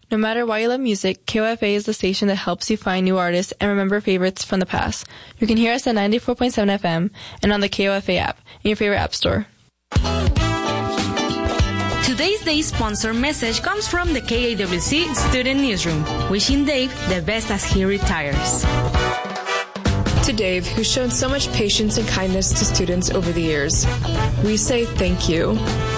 No matter why you love music, KOFA is the station that helps you find new artists and remember favorites from the past. You can hear us at 94.7 FM and on the KOFA app in your favorite app store. Today's day sponsor message comes from the KAWC Student Newsroom, wishing Dave the best as he retires. To Dave, who's shown so much patience and kindness to students over the years, we say thank you.